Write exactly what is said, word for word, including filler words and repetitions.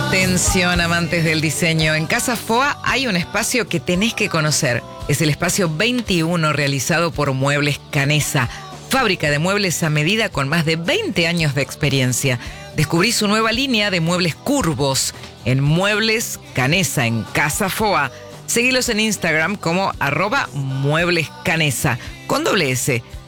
Atención, amantes del diseño. En Casa Foa hay un espacio que tenés que conocer. Es el espacio veintiuno realizado por Muebles Canesa, fábrica de muebles a medida con más de veinte años de experiencia. Descubrí su nueva línea de muebles curvos en Muebles Canesa, en Casa Foa. Seguilos en Instagram como arroba Muebles Canesa, con doble S.